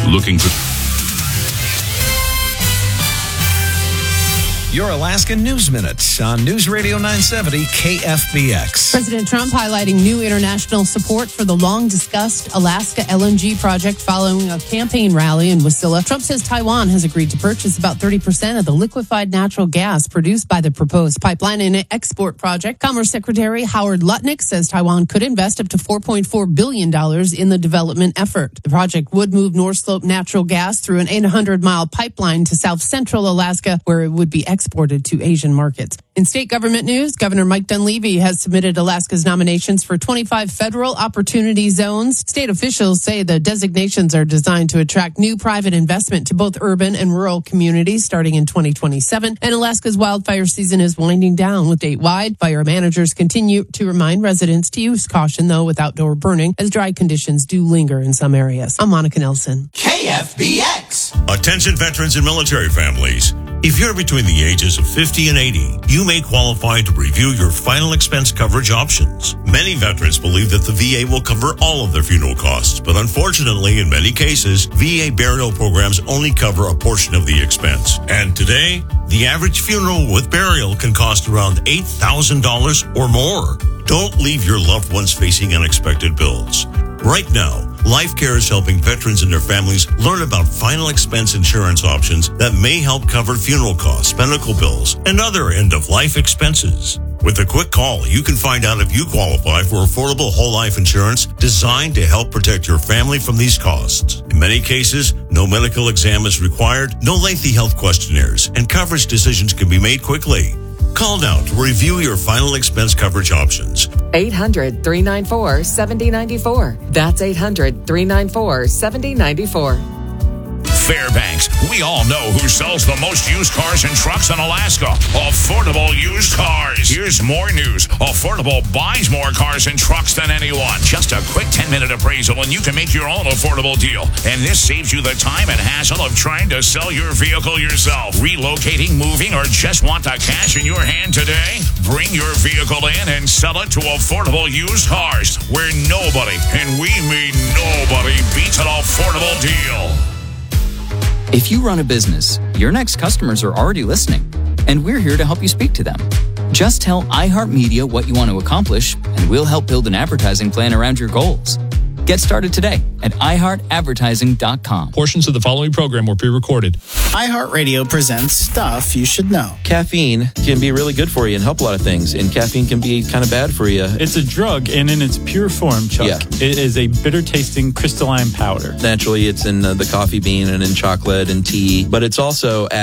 Looking for Your Alaskan News Minute on News Radio 970 KFBX. President Trump highlighting new international support for the long-discussed Alaska LNG project following a campaign rally in Wasilla. Trump says Taiwan has agreed to purchase about 30% of the liquefied natural gas produced by the proposed pipeline and export project. Commerce Secretary Howard Lutnick says Taiwan could invest up to $4.4 billion in the development effort. The project would move North Slope natural gas through an 800-mile pipeline to south-central Alaska, where it would be exported to Asian markets. In state government news, Governor Mike Dunleavy has submitted Alaska's nominations for 25 federal opportunity zones. State officials say the designations are designed to attract new private investment to both urban and rural communities starting in 2027. And Alaska's wildfire season is winding down with statewide. Fire managers continue to remind residents to use caution, though, with outdoor burning, as dry conditions do linger in some areas. I'm Monica Nelson. KFBX. Attention veterans and military families. If you're between the ages of 50 and 80, you may qualify to review your final expense coverage options. Many veterans believe that the VA will cover all of their funeral costs, but unfortunately, in many cases, VA burial programs only cover a portion of the expense. And today, the average funeral with burial can cost around $8,000 or more. Don't leave your loved ones facing unexpected bills. Right now, LifeCare is helping veterans and their families learn about final expense insurance options that may help cover funeral costs, medical bills, and other end-of-life expenses. With a quick call, you can find out if you qualify for affordable whole life insurance designed to help protect your family from these costs. In many cases, no medical exam is required, no lengthy health questionnaires, and coverage decisions can be made quickly. Call now to review your final expense coverage options. 800-394-7094. That's 800-394-7094. Fairbanks. We all know who sells the most used cars and trucks in Alaska. Affordable Used Cars. Here's more news. Affordable buys more cars and trucks than anyone. Just a quick 10-minute appraisal and you can make your own affordable deal. And this saves you the time and hassle of trying to sell your vehicle yourself. Relocating, moving, or just want the cash in your hand today? Bring your vehicle in and sell it to Affordable Used Cars, where nobody, and we mean nobody, beats an affordable deal. If you run a business, your next customers are already listening, and we're here to help you speak to them. Just tell iHeartMedia what you want to accomplish, and we'll help build an advertising plan around your goals. Get started today at iHeartAdvertising.com. Portions of the following program were pre-recorded. iHeartRadio presents Stuff You Should Know. Caffeine can be really good for you and help a lot of things, and caffeine can be kind of bad for you. It's a drug, and in its pure form, Chuck, it is a bitter-tasting crystalline powder. Naturally, it's in the coffee bean and in chocolate and tea, but it's also